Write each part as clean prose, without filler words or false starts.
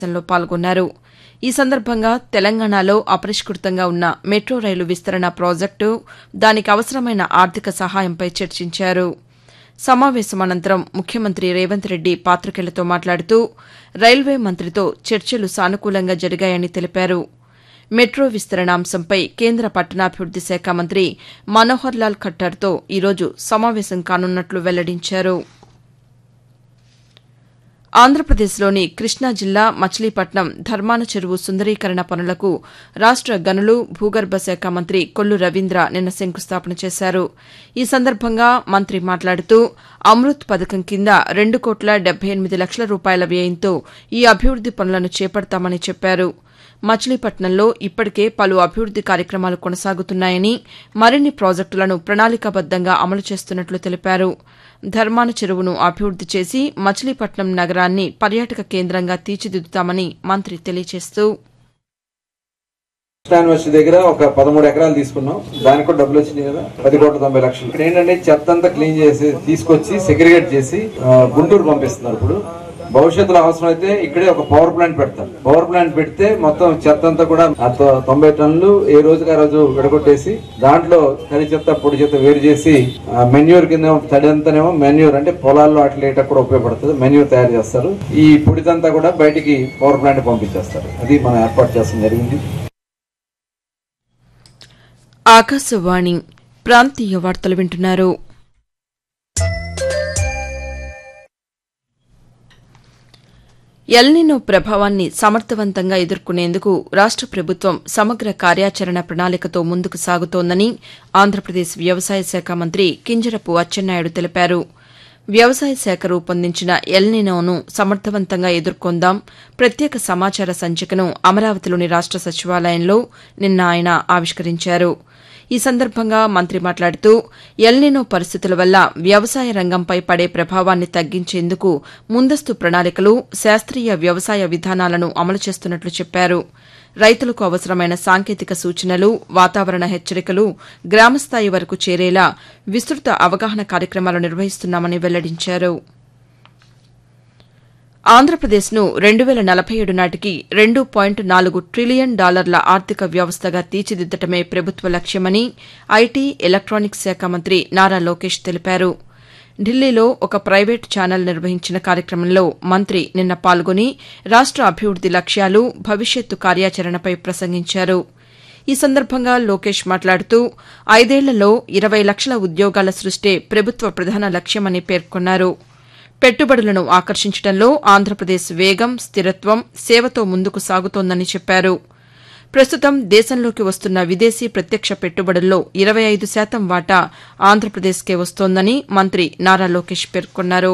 లో పాల్గొన్నారు. ఈ సందర్భంగా తెలంగాణలో అపరిష్కృతంగా ఉన్న మెట్రో రైలు విస్తరణ ప్రాజెక్టు, దానికి అవసరమైన ఆర్థిక సహాయంపై చర్చించారు. సమావేశం అనంతరం ముఖ్యమంత్రి రేవంత్ రెడ్డి పాతికేయులతో మాట్లాడుతూ రైల్వే మంత్రితో చర్చలు సానుకూలంగా జరిగాయని తెలిపారు. మెట్రో విస్తరణ అంశంపై కేంద్ర పట్టణాభివృద్ది శాఖ మంత్రి మనోహర్ లాల్ ఖట్టార్తో ఈరోజు సమావేశం కానున్నట్లు వెల్లడించారు. ఆంధ్రప్రదేశ్లోని కృష్ణా జిల్లా మచిలీపట్నం ధర్మాన చెరువు సుందరీకరణ పనులకు రాష్ట గనులు, భూగర్భ శాఖ మంత్రి కొల్లు రవీంద్ర నిన్న శంకుస్థాపన చేశారు. ఈ సందర్భంగా మంత్రి మాట్లాడుతూ అమృత్ పథకం కింద 2,78,00,00,000 రూపాయల వ్యయంతో ఈ అభివృద్ది పనులను చేపడతామని చెప్పారు. మచిలీపట్నంలో ఇప్పటికే పలు అభివృద్ది కార్యక్రమాలు కొనసాగుతున్నాయని, మరిన్ని ప్రాజెక్టులను ప్రణాళికాబద్దంగా అమలు చేస్తున్నట్లు తెలిపారు. ధర్మాన చెరువును అభివృద్ది చేసి మచిలీపట్నం నగరాన్ని పర్యాటక కేంద్రంగా తీర్చిదిద్దుతామని మంత్రి తెలియజేస్తూ యూనివర్సిటీ దగ్గర ఒక 13 ఎకరాలు తీసుకున్నాం. దానికి కూడా డబ్బులు వచ్చినాయి కదా, 10,90,00,000. ఇక్కడ ఏంటంటే చెత్త అంతా క్లీన్ చేసి తీసుకొచ్చి సెగ్రిగేట్ చేసి గుంటూరు పంపిస్తున్నారు. ఇప్పుడు భవిష్యత్తులో అవసరం అయితే ఇక్కడే ఒక పవర్ ప్లాంట్ పెడతారు. పవర్ ప్లాంట్ పెడితే మొత్తం చెత్త అంతా కూడా 90 టన్నులు ఏ రోజుకి ఆ రోజు విడగొట్టేసి దాంట్లో తడి చెత్త, పొడి చెత్త వేరు చేసి మెన్యూర్ కింద తడి అంతానేమో మెన్యూర్ అంటే పొలాల్లో అట్లా కూడా ఉపయోగపడుతుంది. మెన్యూర్ తయారు చేస్తారు. ఈ పొడిదంతా కూడా బయటికి పవర్ ప్లాంట్ పంపించేస్తారు. అది మనం ఏర్పాటు చేస్తాం జరిగింది. ఆకాశవాణి ప్రాంతీయ వార్తలు వింటున్నారు. ఎల్నినో ప్రభావాన్ని సమర్థవంతంగా ఎదుర్కొనేందుకు రాష్ట ప్రభుత్వం సమగ్ర కార్యాచరణ ప్రణాళికతో ముందుకు సాగుతోందని ఆంధ్రప్రదేశ్ వ్యవసాయ శాఖ మంత్రి కింజరపు అచ్చెన్నాయుడు తెలిపారు. వ్యవసాయ శాఖ రూపొందించిన ఎల్నినోను సమర్థవంతంగా ఎదుర్కొందాం ప్రత్యేక సమాచార సంచికను అమరావతిలోని రాష్ట సచివాలయంలో నిన్న ఆయన ఆవిష్కరించారు. ఈ సందర్భంగా మంత్రి మాట్లాడుతూ ఎల్నినో పరిస్థితుల వల్ల వ్యవసాయ రంగంపై పడే ప్రభావాన్ని తగ్గించేందుకు ముందస్తు ప్రణాళికలు, శాస్త్రీయ వ్యవసాయ విధానాలను అమలు చేస్తున్నట్లు చెప్పారు. రైతులకు అవసరమైన సాంకేతిక సూచనలు, వాతావరణ హెచ్చరికలు గ్రామస్థాయి వరకు చేరేలా విస్తృత అవగాహన కార్యక్రమాలు నిర్వహిస్తున్నామని వెల్లడించారు. ఆంధ్రప్రదేశ్ను 2047 నాటికి $2.4 ట్రిలియన్ ఆర్థిక వ్యవస్థగా తీర్చిదిద్దటమే ప్రభుత్వ లక్ష్యమని ఐటీ, ఎలక్టానిక్స్ శాఖ మంత్రి నారా లోకేష్ తెలిపారు. ఢిల్లీలో ఒక ప్రైవేటు ఛానల్ నిర్వహించిన కార్యక్రమంలో మంత్రి నిన్న పాల్గొని రాష్ట అభివృద్ది లక్ష్యాలు, భవిష్యత్తు కార్యాచరణపై ప్రసంగించారు. ఈ సందర్భంగా లోకేష్ మాట్లాడుతూ 5 ఏళ్లలో 20 లక్షల ఉద్యోగాల సృష్టే ప్రభుత్వ ప్రధాన లక్ష్యమని పేర్కొన్నారు. పెట్టుబడులను ఆకర్షించడంలో ఆంధ్రప్రదేశ్ వేగం, స్థిరత్వం, సేవతో ముందుకు సాగుతోందని చెప్పారు. ప్రస్తుతం దేశంలోకి వస్తున్న విదేశీ ప్రత్యక్ష పెట్టుబడుల్లో 25% వాటా ఆంధ్రప్రదేశ్కే వస్తోందని మంత్రి నారా లోకేష్ పేర్కొన్నారు.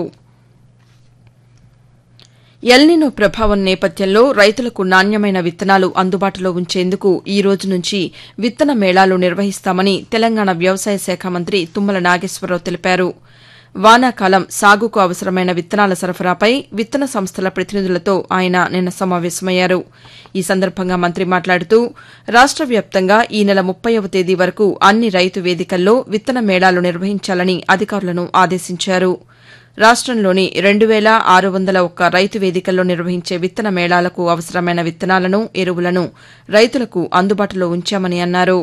ఎల్నినో ప్రభావం నేపథ్యంలో రైతులకు నాణ్యమైన విత్తనాలు అందుబాటులో ఉంచేందుకు ఈ రోజు నుంచి విత్తన మేళాలు నిర్వహిస్తామని తెలంగాణ వ్యవసాయ శాఖ మంత్రి తుమ్మల నాగేశ్వరరావు తెలిపారు. వానాకాలం సాగుకు అవసరమైన విత్తనాల సరఫరాపై విత్తన సంస్థల ప్రతినిధులతో ఆయన నిన్న సమావేశమయ్యారు. ఈ సందర్భంగా మంత్రి మాట్లాడుతూ రాష్ట వ్యాప్తంగా ఈ నెల 30వ తేదీ వరకు అన్ని రైతు వేదికల్లో విత్తన మేళాలు నిర్వహించాలని అధికారులను ఆదేశించారు. రాష్టంలోని 2,601 రైతు వేదికల్లో నిర్వహించే విత్తన మేళాలకు అవసరమైన విత్తనాలను, ఎరువులను రైతులకు అందుబాటులో ఉంచామని అన్నారు.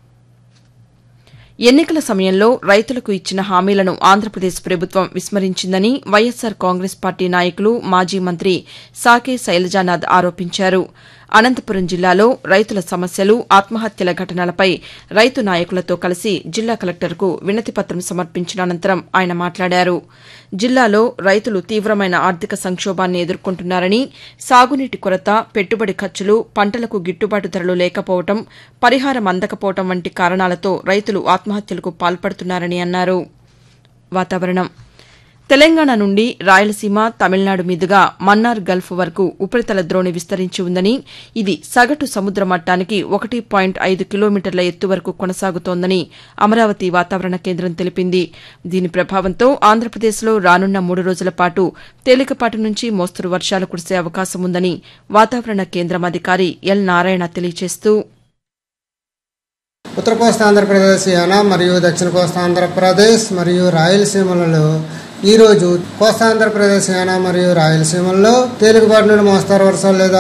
ఎన్నికల సమయంలో రైతులకు ఇచ్చిన హామీలను ఆంధ్రప్రదేశ్ ప్రభుత్వం విస్మరించిందని వైఎస్సార్ కాంగ్రెస్ పార్టీ నాయకులు, మాజీ మంత్రి సాకే శైలజానాథ్ ఆరోపించారు. అనంతపురం జిల్లాలో రైతుల సమస్యలు, ఆత్మహత్యల ఘటనలపై రైతు నాయకులతో కలిసి జిల్లా కలెక్టర్కు వినతిపత్రం సమర్పించిన అనంతరం ఆయన మాట్లాడారు. జిల్లాలో రైతులు తీవ్రమైన ఆర్థిక సంక్షోభాన్ని ఎదుర్కొంటున్నారని, సాగునీటి కొరత, పెట్టుబడి ఖర్చులు, పంటలకు గిట్టుబాటు ధరలు లేకపోవడం, పరిహారం అందకపోవడం వంటి కారణాలతో రైతులు ఆత్మహత్యలకు పాల్పడుతున్నారని అన్నారు. వాతావరణం తెలంగాణ నుండి రాయలసీమ, తమిళనాడు మీదుగా మన్నార్ గల్ఫ్ వరకు ఉపరితల ద్రోణి విస్తరించి ఉందని, ఇది సగటు సముద్ర మట్టానికి 1.5 కిలోమీటర్ల ఎత్తు వరకు కొనసాగుతోందని అమరావతి వాతావరణ కేంద్రం తెలిపింది. దీని ప్రభావంతో ఆంధ్రప్రదేశ్లో రానున్న 3 రోజుల పాటు తేలికపాటి నుంచి మోస్తరు వర్షాలు కురిసే అవకాశం ఉందని వాతావరణ కేంద్రం అధికారి ఎల్ నారాయణ తెలియజేస్తూ ఉత్తర కోస్తా ఆంధ్రప్రదేశ్, యానా మరియు దక్షిణ కోస్తా ఆంధ్రప్రదేశ్ మరియు రాయలసీమలలో ఈ రోజు కోస్తాంధ్రప్రదేశ్ యానా మరియు రాయలసీమల్లో తేలికపాటి నుండి మోస్తారు వర్షాలు లేదా